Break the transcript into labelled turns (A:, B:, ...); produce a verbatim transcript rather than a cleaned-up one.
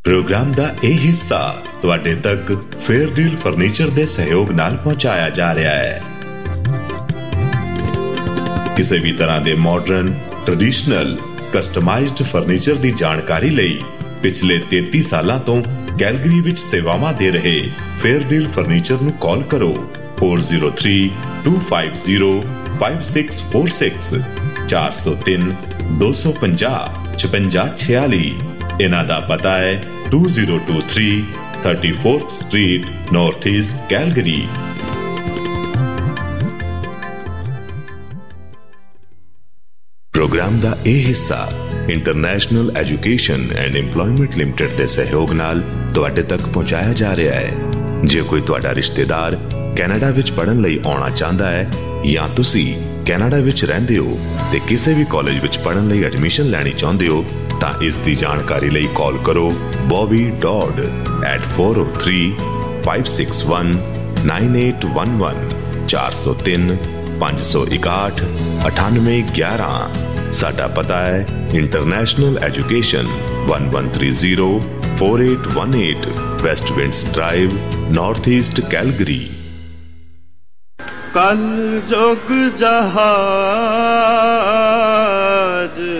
A: Programme का यह हिस्सा तुहाडे तक फेयरडील फर्नीचर के सहयोग नाल पहुंचाया जा रहा है। किसी भी तरह के मॉडर्न ट्रेडिशनल कस्टमाइज्ड फर्नीचर की जानकारी लई पिछले तेती सालों तो कैलगरी विच सेवावां दे रहे फेयरडील फर्नीचर नूं कॉल करो four zero three to five zero five six four six चार सौ तीन दो सौ पंजाह छपंजा छियाली। इन्हां दा पता है to zero to three thirty fourth street north east Calgary. Programme का यह हिस्सा international education and employment limited के सहयोग नाल तुहाडे तक पहुंचाया जा रहा है। जे कोई तुहाडा रिश्तेदार कैनेडा विच पढ़न लई आउणा चाहता है या तुसी कैनेडा विच रहिंदे हो ते किसी भी कॉलेज विच पढ़न लई एडमिशन लैनी चाहुंदे हो तां इस दी जानकारी लई कॉल करो Bobby dot eight four O three five six one nine eight one one चार सौ तीन पांच सौ इकाठ अठानवे ग्यारह। साडा पता है international education one one three zero four eight one eight waste winds drive north east Calgary.
B: कल जोग जहाज